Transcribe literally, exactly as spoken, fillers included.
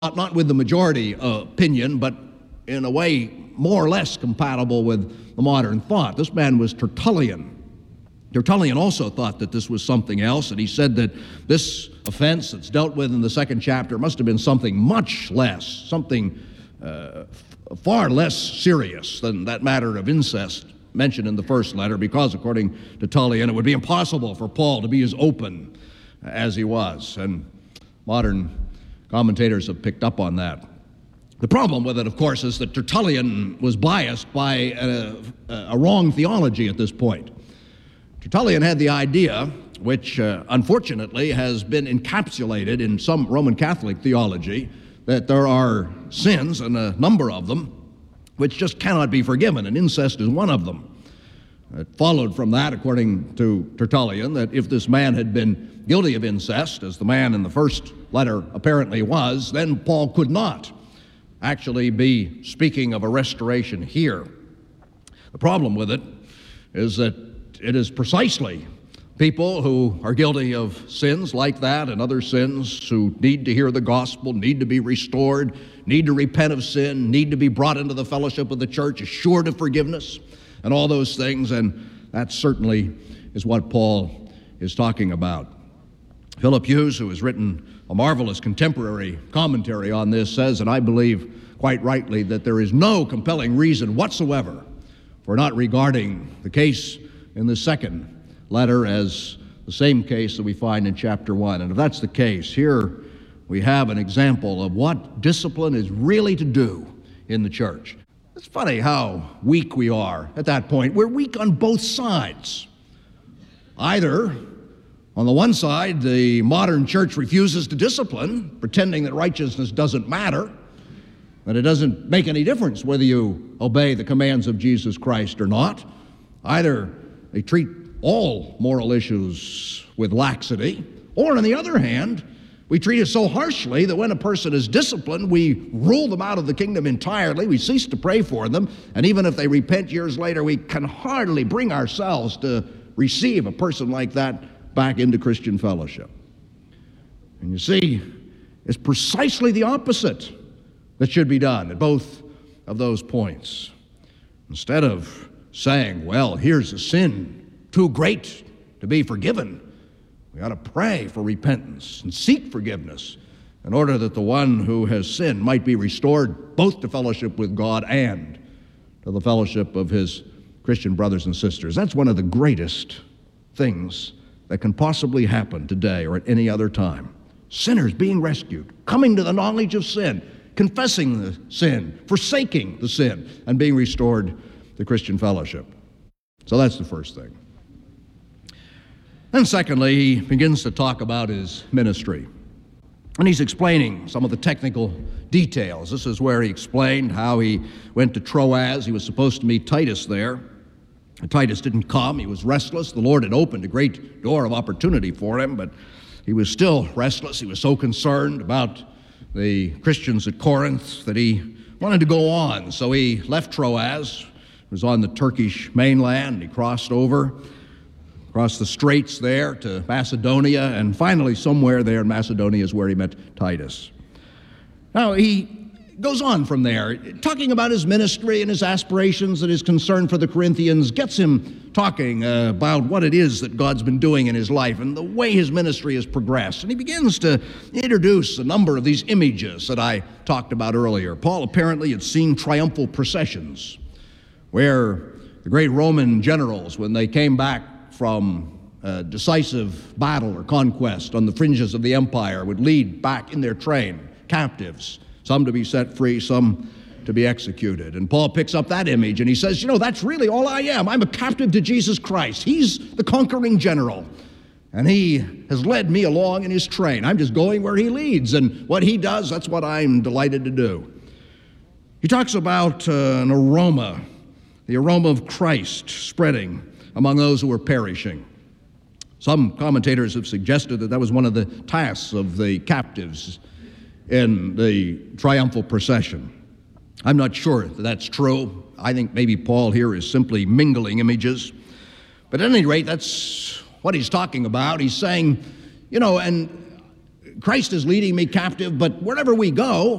not, not with the majority uh, opinion, but in a way more or less compatible with the modern thought. This man was Tertullian. Tertullian also thought that this was something else, and he said that this offense that's dealt with in the second chapter must have been something much less, something uh, f- far less serious than that matter of incest mentioned in the first letter, because according to Tertullian, it would be impossible for Paul to be as open as he was. And modern commentators have picked up on that. The problem with it, of course, is that Tertullian was biased by a, a wrong theology at this point. Tertullian had the idea, which uh, unfortunately has been encapsulated in some Roman Catholic theology, that there are sins, and a number of them, which just cannot be forgiven, and incest is one of them. It followed from that, according to Tertullian, that if this man had been guilty of incest, as the man in the first letter apparently was, then Paul could not actually be speaking of a restoration here. The problem with it is that it is precisely people who are guilty of sins like that and other sins, who need to hear the gospel, need to be restored, need to repent of sin, need to be brought into the fellowship of the church, assured of forgiveness, and all those things, and that certainly is what Paul is talking about. Philip Hughes, who has written a marvelous contemporary commentary on this, says, and I believe quite rightly, that there is no compelling reason whatsoever for not regarding the case in the second letter as the same case that we find in chapter one. And if that's the case, here we have an example of what discipline is really to do in the church. It's funny how weak we are at that point. We're weak on both sides. Either, on the one side, the modern church refuses to discipline, pretending that righteousness doesn't matter, that it doesn't make any difference whether you obey the commands of Jesus Christ or not. Either they treat all moral issues with laxity, or on the other hand, we treat it so harshly that when a person is disciplined, we rule them out of the kingdom entirely, we cease to pray for them, and even if they repent years later, we can hardly bring ourselves to receive a person like that back into Christian fellowship. And you see, it's precisely the opposite that should be done at both of those points. Instead of saying, well, here's a sin too great to be forgiven, we ought to pray for repentance and seek forgiveness in order that the one who has sinned might be restored both to fellowship with God and to the fellowship of his Christian brothers and sisters. That's one of the greatest things that can possibly happen today or at any other time. Sinners being rescued, coming to the knowledge of sin, confessing the sin, forsaking the sin, and being restored to Christian fellowship. So that's the first thing. Then secondly, he begins to talk about his ministry. And he's explaining some of the technical details. This is where he explained how he went to Troas. He was supposed to meet Titus there. Titus didn't come. He was restless. The Lord had opened a great door of opportunity for him, but he was still restless. He was so concerned about the Christians at Corinth that he wanted to go on. So he left Troas, was on the Turkish mainland. He crossed over, crossed the straits there to Macedonia, and finally somewhere there in Macedonia is where he met Titus. Now he goes on from there, talking about his ministry and his aspirations and his concern for the Corinthians, gets him talking uh, about what it is that God's been doing in his life and the way his ministry has progressed. And he begins to introduce a number of these images that I talked about earlier. Paul apparently had seen triumphal processions where the great Roman generals, when they came back from a decisive battle or conquest on the fringes of the empire, would lead back in their train captives, some to be set free, some to be executed. And Paul picks up that image and he says, you know, that's really all I am. I'm a captive to Jesus Christ. He's the conquering general, and he has led me along in his train. I'm just going where he leads, and what he does, that's what I'm delighted to do. He talks about uh, an aroma, the aroma of Christ spreading among those who are perishing. Some commentators have suggested that that was one of the tasks of the captives in the triumphal procession. I'm not sure that that's true. I think maybe Paul here is simply mingling images. But at any rate, that's what he's talking about. He's saying, you know, and Christ is leading me captive, but wherever we go,